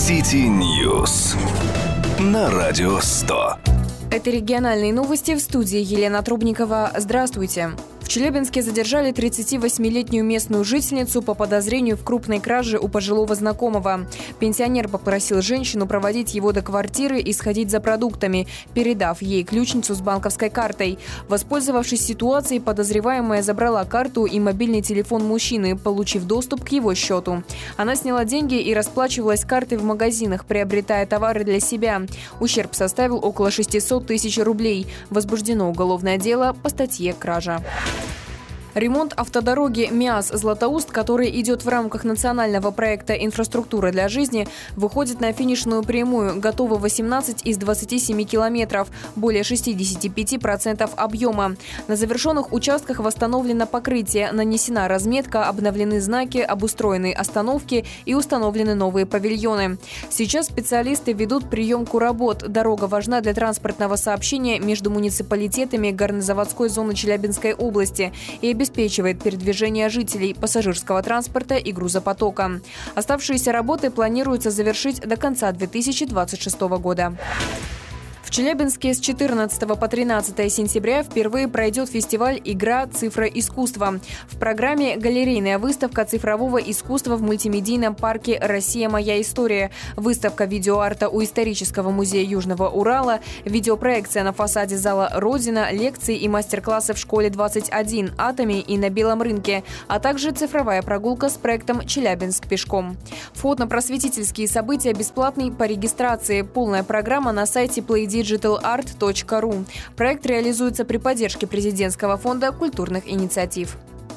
City News на Радио 100. Это региональные новости, в студии Елена Трубникова. Здравствуйте. В Челябинске задержали 38-летнюю местную жительницу по подозрению в крупной краже у пожилого знакомого. Пенсионер попросил женщину проводить его до квартиры и сходить за продуктами, передав ей ключницу с банковской картой. Воспользовавшись ситуацией, подозреваемая забрала карту и мобильный телефон мужчины, получив доступ к его счету. Она сняла деньги и расплачивалась картой в магазинах, приобретая товары для себя. Ущерб составил около 600 тысяч рублей. Возбуждено уголовное дело по статье «Кража». Ремонт автодороги Миас-Златоуст, который идет в рамках национального проекта «Инфраструктура для жизни», выходит на финишную прямую. Готовы 18 из 27 километров, более 65% объема. На завершенных участках восстановлено покрытие, нанесена разметка, обновлены знаки, обустроены остановки и установлены новые павильоны. Сейчас специалисты ведут приемку работ. Дорога важна для транспортного сообщения между муниципалитетами горнозаводской зоны Челябинской области и обеспечивает передвижение жителей, пассажирского транспорта и грузопотока. Оставшиеся работы планируется завершить до конца 2026 года. В Челябинске с 14 по 13 сентября впервые пройдет фестиваль «Игра. Цифра. Искусство». В программе галерейная выставка цифрового искусства в мультимедийном парке «Россия. Моя история», выставка видеоарта у исторического музея Южного Урала, видеопроекция на фасаде зала «Родина», лекции и мастер-классы в школе 21, «Атоме» и на Белом рынке, а также цифровая прогулка с проектом «Челябинск пешком». Вход на просветительские события бесплатный по регистрации. Полная программа на сайте playdigitalart.ru. Проект реализуется при поддержке президентского фонда культурных инициатив.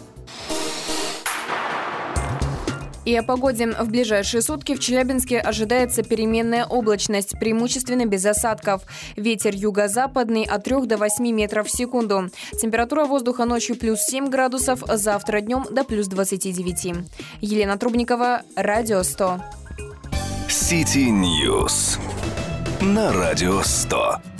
И о погоде. В ближайшие сутки в Челябинске ожидается переменная облачность, преимущественно без осадков. Ветер юго-западный от 3 до 8 метров в секунду. Температура воздуха ночью плюс 7 градусов, завтра днем до плюс 29. Елена Трубникова, Радио 100. City News на Радио 100.